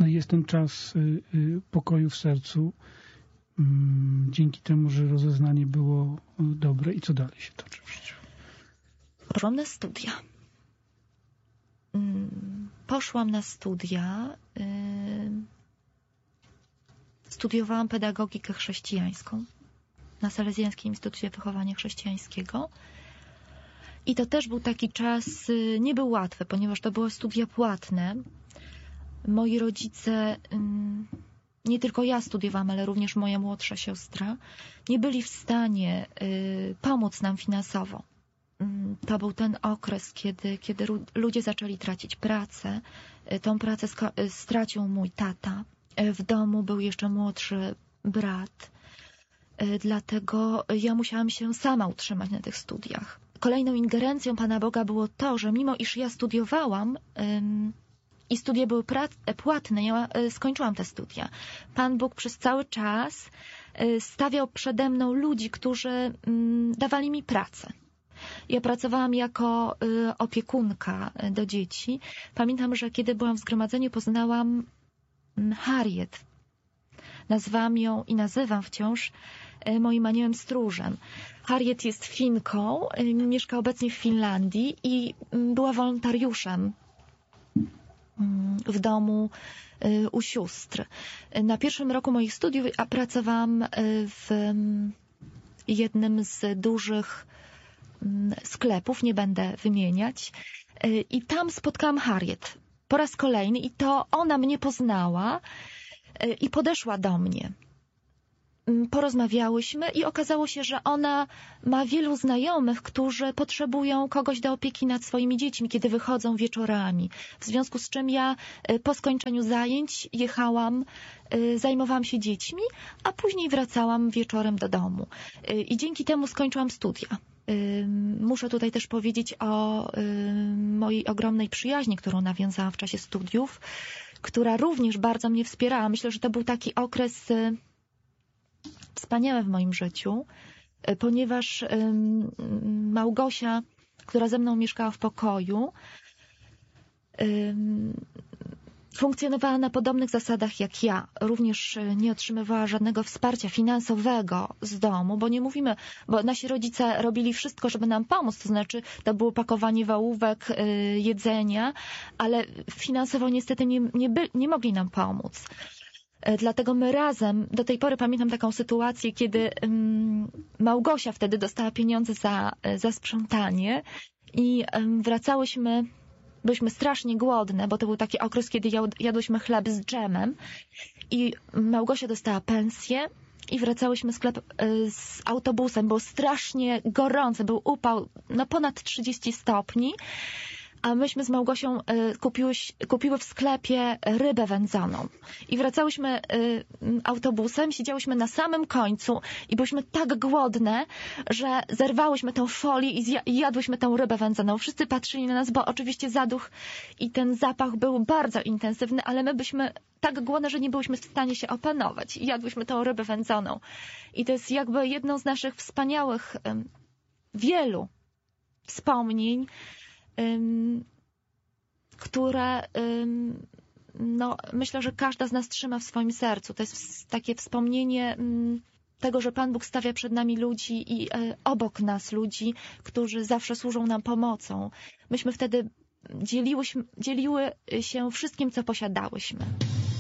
No jest ten czas pokoju w sercu, dzięki temu, że rozeznanie było dobre. I co dalej się toczy w życiu? Poszłam na studia. Poszłam na studia. Studiowałam pedagogikę chrześcijańską na Salezjańskim Instytucie Wychowania Chrześcijańskiego. I to też był taki czas, nie był łatwy, ponieważ to były studia płatne. Moi rodzice, nie tylko ja studiowałam, ale również moja młodsza siostra, nie byli w stanie pomóc nam finansowo. To był ten okres, kiedy ludzie zaczęli tracić pracę. Tą pracę stracił mój tata. W domu był jeszcze młodszy brat. Dlatego ja musiałam się sama utrzymać na tych studiach. Kolejną ingerencją Pana Boga było to, że mimo iż ja studiowałam i studia były płatne, ja skończyłam te studia. Pan Bóg przez cały czas stawiał przede mną ludzi, którzy dawali mi pracę. Ja pracowałam jako opiekunka do dzieci. Pamiętam, że kiedy byłam w zgromadzeniu, poznałam Harriet. Nazwałam ją i nazywam wciąż moim aniołem stróżem. Harriet jest Finką, mieszka obecnie w Finlandii i była wolontariuszem w domu u sióstr. Na pierwszym roku moich studiów pracowałam w jednym z dużych sklepów, nie będę wymieniać, i tam spotkałam Harriet po raz kolejny i to ona mnie poznała i podeszła do mnie. Porozmawiałyśmy i okazało się, że ona ma wielu znajomych, którzy potrzebują kogoś do opieki nad swoimi dziećmi, kiedy wychodzą wieczorami. W związku z czym ja po skończeniu zajęć jechałam, zajmowałam się dziećmi, a później wracałam wieczorem do domu. I dzięki temu skończyłam studia. Muszę tutaj też powiedzieć o mojej ogromnej przyjaźni, którą nawiązałam w czasie studiów, która również bardzo mnie wspierała. Myślę, że to był taki okres wspaniały w moim życiu, ponieważ Małgosia, która ze mną mieszkała w pokoju, funkcjonowała na podobnych zasadach jak ja. Również nie otrzymywała żadnego wsparcia finansowego z domu, bo nie mówimy, bo nasi rodzice robili wszystko, żeby nam pomóc, to znaczy to było pakowanie wałówek, jedzenia, ale finansowo niestety nie mogli nam pomóc. Dlatego my razem, do tej pory pamiętam taką sytuację, kiedy Małgosia wtedy dostała pieniądze za sprzątanie i wracałyśmy, byliśmy strasznie głodne, bo to był taki okres, kiedy jadłyśmy chleb z dżemem i Małgosia dostała pensję i wracałyśmy z autobusem. Było strasznie gorące, był upał, no ponad 30 stopni, a myśmy z Małgosią kupiły w sklepie rybę wędzoną. I wracałyśmy autobusem, siedziałyśmy na samym końcu i byłyśmy tak głodne, że zerwałyśmy tą folię i jadłyśmy tą rybę wędzoną. Wszyscy patrzyli na nas, bo oczywiście zaduch i ten zapach był bardzo intensywny, ale my byliśmy tak głodne, że nie byłyśmy w stanie się opanować. I jadłyśmy tą rybę wędzoną. I to jest jakby jedną z naszych wspaniałych, wielu wspomnień, które no, myślę, że każda z nas trzyma w swoim sercu. To jest takie wspomnienie tego, że Pan Bóg stawia przed nami ludzi i obok nas ludzi, którzy zawsze służą nam pomocą. Myśmy wtedy dzieliły się wszystkim, co posiadałyśmy.